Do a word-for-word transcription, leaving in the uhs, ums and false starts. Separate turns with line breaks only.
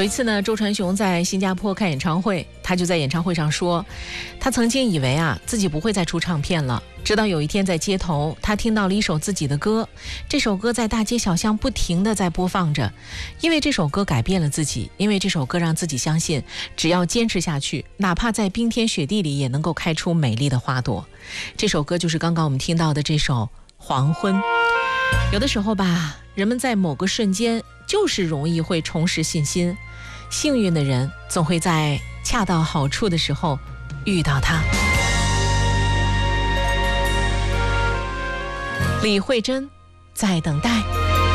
有一次呢，周传雄在新加坡开演唱会，他就在演唱会上说，他曾经以为啊自己不会再出唱片了，直到有一天在街头，他听到了一首自己的歌，这首歌在大街小巷不停地在播放着，因为这首歌改变了自己，因为这首歌让自己相信，只要坚持下去，哪怕在冰天雪地里也能够开出美丽的花朵。这首歌就是刚刚我们听到的这首《黄昏》。有的时候吧，人们在某个瞬间就是容易会重拾信心，幸运的人总会在恰到好处的时候遇到他。李慧珍，在等待。